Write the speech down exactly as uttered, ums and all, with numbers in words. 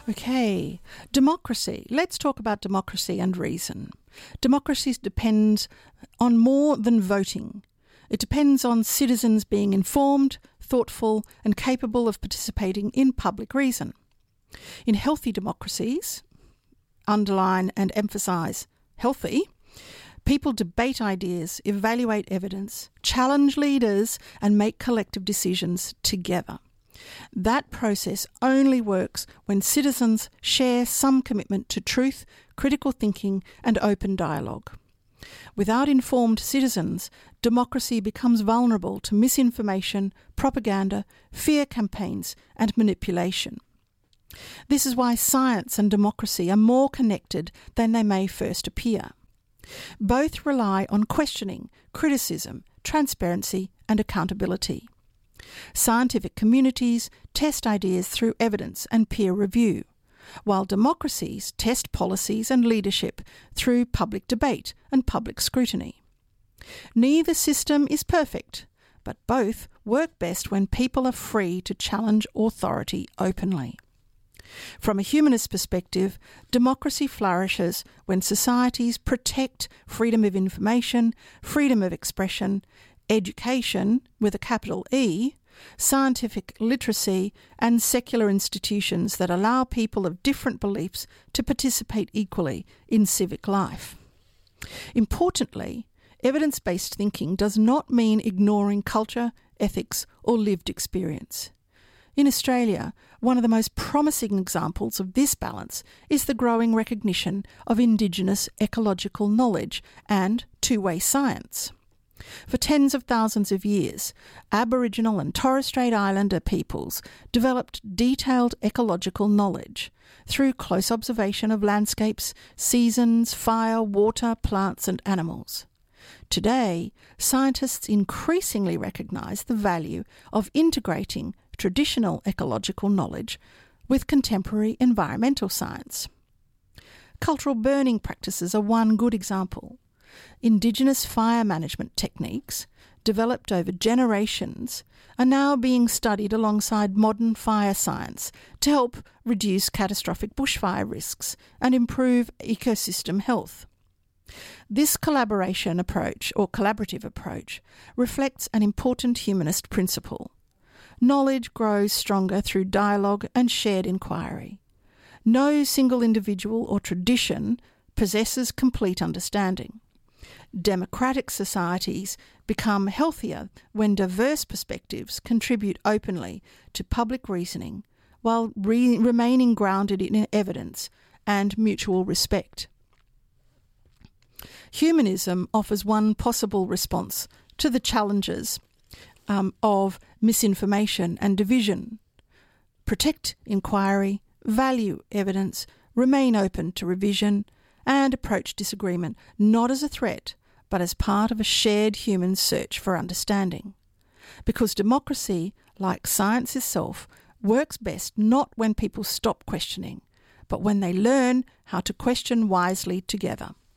Okay, democracy. Let's talk about democracy and reason. Democracy depends on more than voting. It depends on citizens being informed, thoughtful, and capable of participating in public reason. In healthy democracies, underline and emphasise healthy, people debate ideas, evaluate evidence, challenge leaders, and make collective decisions together. That process only works when citizens share some commitment to truth, critical thinking, and open dialogue. Without informed citizens, democracy becomes vulnerable to misinformation, propaganda, fear campaigns, and manipulation. This is why science and democracy are more connected than they may first appear. Both rely on questioning, criticism, transparency, and accountability. Scientific communities test ideas through evidence and peer review, while democracies test policies and leadership through public debate and public scrutiny. Neither system is perfect, but both work best when people are free to challenge authority openly. From a humanist perspective, democracy flourishes when societies protect freedom of information, freedom of expression, education, with a capital E, scientific literacy, and secular institutions that allow people of different beliefs to participate equally in civic life. Importantly, evidence-based thinking does not mean ignoring culture, ethics, or lived experience. In Australia, one of the most promising examples of this balance is the growing recognition of Indigenous ecological knowledge and two-way science. For tens of thousands of years, Aboriginal and Torres Strait Islander peoples developed detailed ecological knowledge through close observation of landscapes, seasons, fire, water, plants and animals. Today, scientists increasingly recognise the value of integrating traditional ecological knowledge with contemporary environmental science. Cultural burning practices are one good example. Indigenous fire management techniques, developed over generations, are now being studied alongside modern fire science to help reduce catastrophic bushfire risks and improve ecosystem health. This collaboration approach, or collaborative approach, reflects an important humanist principle. Knowledge grows stronger through dialogue and shared inquiry. No single individual or tradition possesses complete understanding. Democratic societies become healthier when diverse perspectives contribute openly to public reasoning while re- remaining grounded in evidence and mutual respect. Humanism offers one possible response to the challenges um, of misinformation and division. Protect inquiry, value evidence, remain open to revision, and approach disagreement not as a threat, but as part of a shared human search for understanding. Because democracy, like science itself, works best not when people stop questioning, but when they learn how to question wisely together.